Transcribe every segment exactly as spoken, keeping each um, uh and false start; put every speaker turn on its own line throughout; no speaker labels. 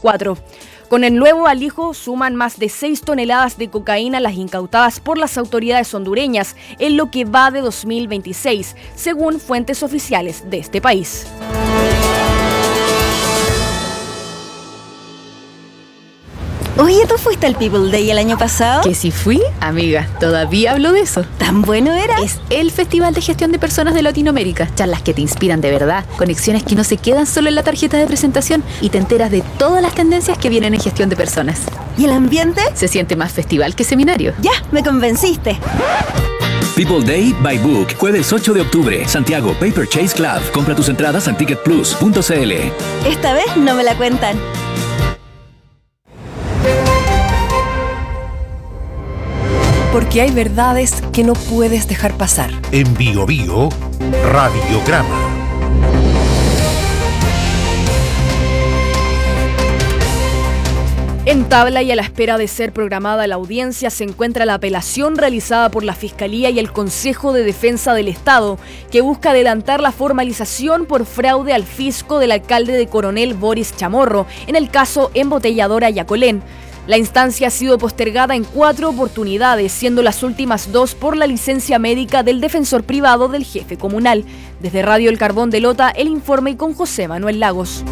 veinticuatro. Con el nuevo alijo suman más de seis toneladas de cocaína las incautadas por las autoridades hondureñas en lo que va de dos mil veintiséis, según fuentes oficiales de este país.
Oye, ¿tú fuiste al People Day el año pasado?
¿Que si fui? Amiga, todavía hablo de eso.
¿Tan bueno era?
Es el Festival de Gestión de Personas de Latinoamérica. Charlas que te inspiran de verdad, conexiones que no se quedan solo en la tarjeta de presentación y te enteras de todas las tendencias que vienen en gestión de personas.
¿Y el ambiente?
Se siente más festival que seminario.
Ya, me convenciste.
People Day by Book, jueves ocho de octubre, Santiago Paper Chase Club. Compra tus entradas en ticket plus punto c l.
Esta vez no me la cuentan.
Porque hay verdades que no puedes dejar pasar.
En Bio Bio, Radiograma.
En tabla y a la espera de ser programada la audiencia se encuentra la apelación realizada por la Fiscalía y el Consejo de Defensa del Estado, que busca adelantar la formalización por fraude al fisco del alcalde de Coronel Boris Chamorro en el caso Embotelladora Yacolén. La instancia ha sido postergada en cuatro oportunidades, siendo las últimas dos por la licencia médica del defensor privado del jefe comunal. Desde Radio El Carbón de Lota, el informe con José Manuel Lagos.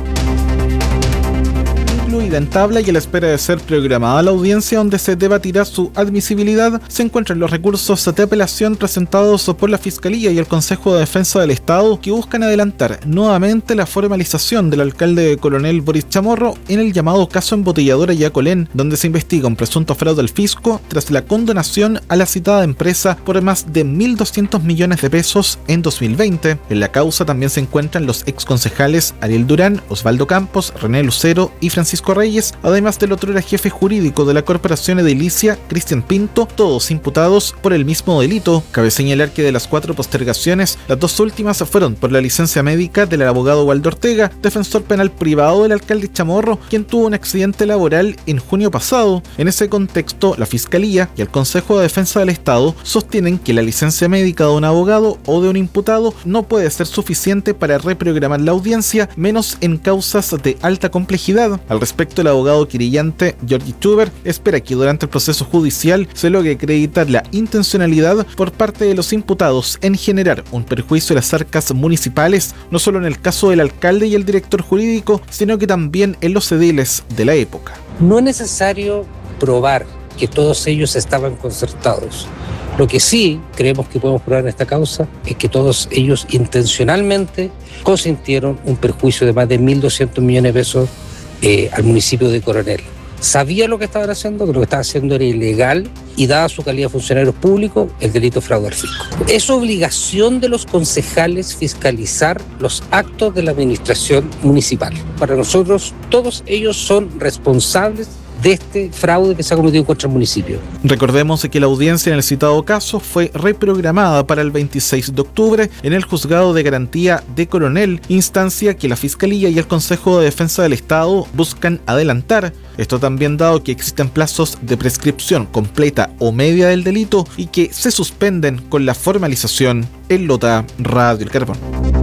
Incluida en tabla y a la espera de ser programada la audiencia donde se debatirá su admisibilidad, se encuentran los recursos de apelación presentados por la Fiscalía y el Consejo de Defensa del Estado, que buscan adelantar nuevamente la formalización del alcalde de Coronel Boris Chamorro en el llamado caso Embotelladora Yacolén, donde se investiga un presunto fraude al fisco tras la condonación a la citada empresa por más de mil doscientos millones de pesos en dos mil veinte. En la causa también se encuentran los exconcejales Ariel Durán, Osvaldo Campos, René Lucero y Francisco Reyes, además del otrora jefe jurídico de la Corporación Edilicia, Cristian Pinto, todos imputados por el mismo delito. Cabe señalar que de las cuatro postergaciones, las dos últimas fueron por la licencia médica del abogado Waldo Ortega, defensor penal privado del alcalde Chamorro, quien tuvo un accidente laboral en junio pasado. En ese contexto, la Fiscalía y el Consejo de Defensa del Estado sostienen que la licencia médica de un abogado o de un imputado no puede ser suficiente para reprogramar la audiencia, menos en causas de alta complejidad. Al respecto, el abogado querellante Georgie Chuber espera que durante el proceso judicial se logre acreditar la intencionalidad por parte de los imputados en generar un perjuicio a las arcas municipales, no solo en el caso del alcalde y el director jurídico, sino que también en los ediles de la época.
No es necesario probar que todos ellos estaban concertados. Lo que sí creemos que podemos probar en esta causa es que todos ellos intencionalmente consintieron un perjuicio de más de mil doscientos millones de pesos Eh, al municipio de Coronel. Sabía lo que estaban haciendo, que lo que estaban haciendo era ilegal y dada su calidad de funcionarios públicos, el delito fraude al fisco. Es obligación de los concejales fiscalizar los actos de la administración municipal. Para nosotros, todos ellos son responsables de este fraude que se ha cometido contra el municipio.
Recordemos que la audiencia en el citado caso fue reprogramada para el veintiséis de octubre en el Juzgado de Garantía de Coronel, instancia que la Fiscalía y el Consejo de Defensa del Estado buscan adelantar. Esto también dado que existen plazos de prescripción completa o media del delito y que se suspenden con la formalización en Lota, Radio El Carbón.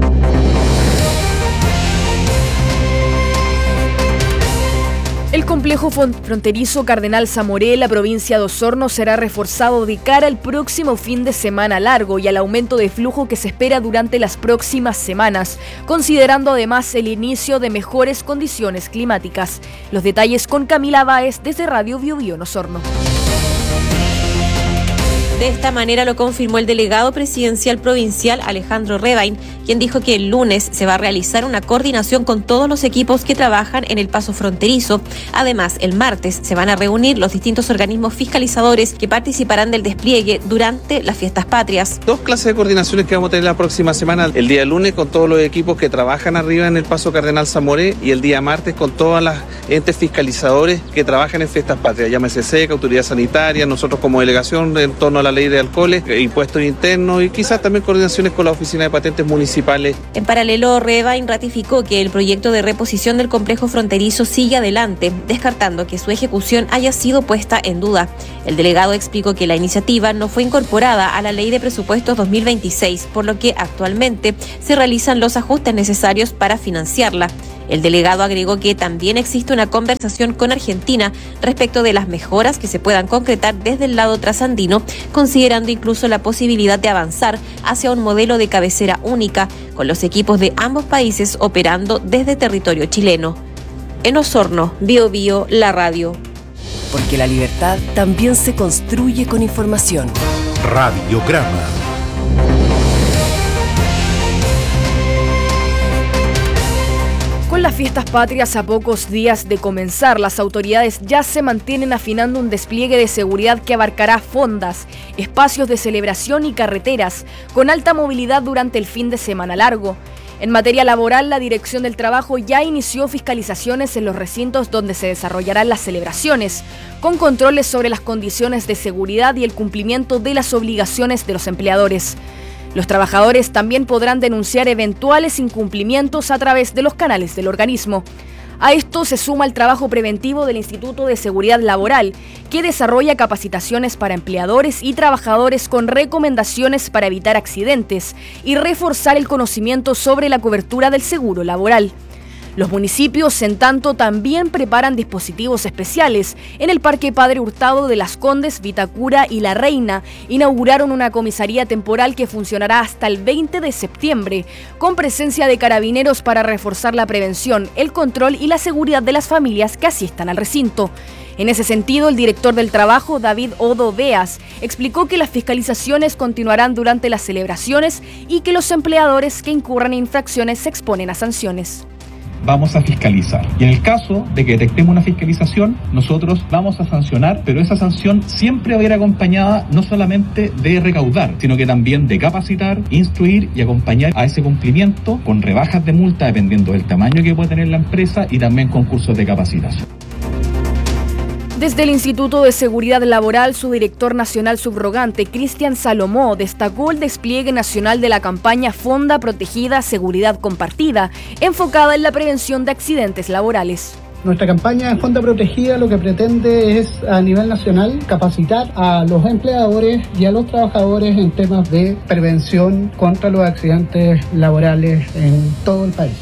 El complejo fronterizo Cardenal Zamoré, la provincia de Osorno, será reforzado de cara al próximo fin de semana largo y al aumento de flujo que se espera durante las próximas semanas, considerando además el inicio de mejores condiciones climáticas. Los detalles con Camila Báez desde Radio Bio Bio en Osorno.
De esta manera lo confirmó el delegado presidencial provincial Alejandro Rebain, quien dijo que el lunes se va a realizar una coordinación con todos los equipos que trabajan en el paso fronterizo. Además, el martes se van a reunir los distintos organismos fiscalizadores que participarán del despliegue durante las fiestas patrias.
Dos clases de coordinaciones que vamos a tener la próxima semana. El día lunes con todos los equipos que trabajan arriba en el paso Cardenal Zamoré y el día martes con todas las entes fiscalizadores que trabajan en fiestas patrias, llámese SECA, Autoridad Sanitaria, nosotros como delegación en torno a la ley de alcoholes, impuestos internos y quizás también coordinaciones con la oficina de patentes municipales.
En paralelo, Rebain ratificó que el proyecto de reposición del complejo fronterizo sigue adelante, descartando que su ejecución haya sido puesta en duda. El delegado explicó que la iniciativa no fue incorporada a la ley de presupuestos dos mil veintiséis, por lo que actualmente se realizan los ajustes necesarios para financiarla. El delegado agregó que también existe una conversación con Argentina respecto de las mejoras que se puedan concretar desde el lado trasandino, considerando incluso la posibilidad de avanzar hacia un modelo de cabecera única, con los equipos de ambos países operando desde territorio chileno. En Osorno, Bio Bio, la radio.
Porque la libertad también se construye con información.
Radiograma.
Con las fiestas patrias a pocos días de comenzar, las autoridades ya se mantienen afinando un despliegue de seguridad que abarcará fondas, espacios de celebración y carreteras, con alta movilidad durante el fin de semana largo. En materia laboral, la Dirección del Trabajo ya inició fiscalizaciones en los recintos donde se desarrollarán las celebraciones, con controles sobre las condiciones de seguridad y el cumplimiento de las obligaciones de los empleadores. Los trabajadores también podrán denunciar eventuales incumplimientos a través de los canales del organismo. A esto se suma el trabajo preventivo del Instituto de Seguridad Laboral, que desarrolla capacitaciones para empleadores y trabajadores con recomendaciones para evitar accidentes y reforzar el conocimiento sobre la cobertura del seguro laboral. Los municipios, en tanto, también preparan dispositivos especiales. En el Parque Padre Hurtado de Las Condes, Vitacura y La Reina inauguraron una comisaría temporal que funcionará hasta el veinte de septiembre, con presencia de carabineros para reforzar la prevención, el control y la seguridad de las familias que asistan al recinto. En ese sentido, el director del trabajo, David Odo Beas, explicó que las fiscalizaciones continuarán durante las celebraciones y que los empleadores que incurran en infracciones se exponen a sanciones.
Vamos a fiscalizar. Y en el caso de que detectemos una fiscalización, nosotros vamos a sancionar, pero esa sanción siempre va a ir acompañada no solamente de recaudar, sino que también de capacitar, instruir y acompañar a ese cumplimiento con rebajas de multa dependiendo del tamaño que pueda tener la empresa y también con cursos de capacitación.
Desde el Instituto de Seguridad Laboral, su director nacional subrogante, Cristian Salomó, destacó el despliegue nacional de la campaña Fonda Protegida Seguridad Compartida, enfocada en la prevención de accidentes laborales.
Nuestra campaña Fonda Protegida lo que pretende es, a nivel nacional, capacitar a los empleadores y a los trabajadores en temas de prevención contra los accidentes laborales en todo el país.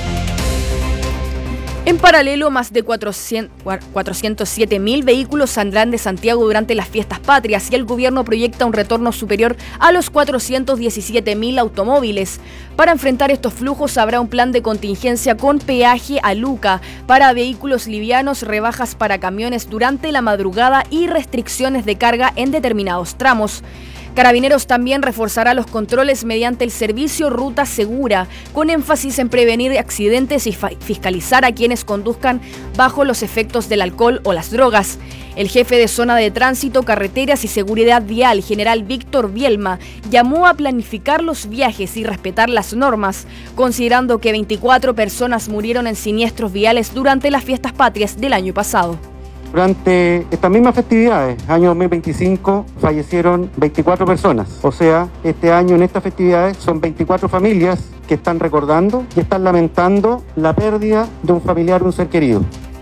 En paralelo, más de cuatrocientos siete mil vehículos saldrán de Santiago durante las fiestas patrias y el gobierno proyecta un retorno superior a los cuatrocientos diecisiete mil automóviles. Para enfrentar estos flujos habrá un plan de contingencia con peaje a Luca para vehículos livianos, rebajas para camiones durante la madrugada y restricciones de carga en determinados tramos. Carabineros también reforzará los controles mediante el servicio Ruta Segura, con énfasis en prevenir accidentes y fiscalizar a quienes conduzcan bajo los efectos del alcohol o las drogas. El jefe de Zona de Tránsito, Carreteras y Seguridad Vial, general Víctor Bielma, llamó a planificar los viajes y respetar las normas, considerando que veinticuatro personas murieron en siniestros viales durante las fiestas patrias del año pasado.
Durante estas mismas festividades, año dos mil veinticinco, fallecieron veinticuatro personas. O sea, este año en estas festividades son veinticuatro familias que están recordando y están lamentando la pérdida de un familiar o un ser querido.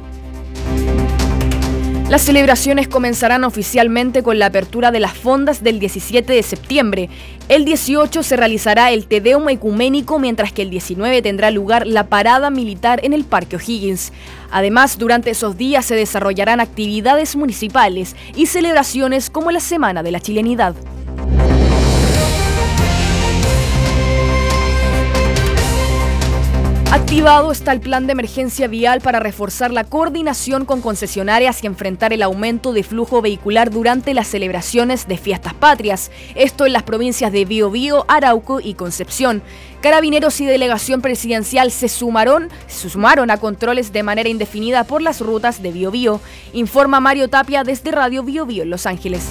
Las celebraciones comenzarán oficialmente con la apertura de las fondas del diecisiete de septiembre. El dieciocho se realizará el Te Deum ecuménico, mientras que el diecinueve tendrá lugar la parada militar en el Parque O'Higgins. Además, durante esos días se desarrollarán actividades municipales y celebraciones como la Semana de la Chilenidad. Activado está el plan de emergencia vial para reforzar la coordinación con concesionarias y enfrentar el aumento de flujo vehicular durante las celebraciones de fiestas patrias. Esto en las provincias de Biobío, Arauco y Concepción. Carabineros y delegación presidencial se sumaron, se sumaron a controles de manera indefinida por las rutas de Biobío. Informa Mario Tapia desde Radio Biobío en Los Ángeles.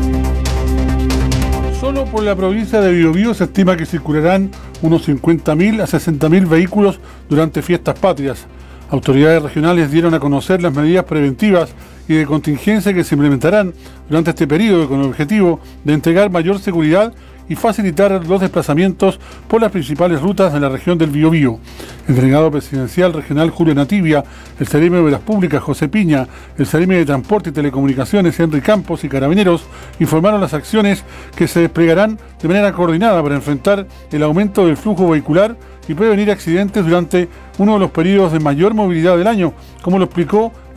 Solo por la provincia de Biobío se estima que circularán unos cincuenta mil a sesenta mil vehículos durante fiestas patrias. Autoridades regionales dieron a conocer las medidas preventivas y de contingencia que se implementarán durante este periodo con el objetivo de entregar mayor seguridad y facilitar los desplazamientos por las principales rutas de la región del Biobío. El delegado presidencial regional Julio Nativia, el Seremi de Obras Públicas José Piña, el Seremi de Transporte y Telecomunicaciones Henry Campos y Carabineros informaron las acciones que se desplegarán de manera coordinada para enfrentar el aumento del flujo vehicular y prevenir accidentes durante uno de los periodos de mayor movilidad del año, como lo explicó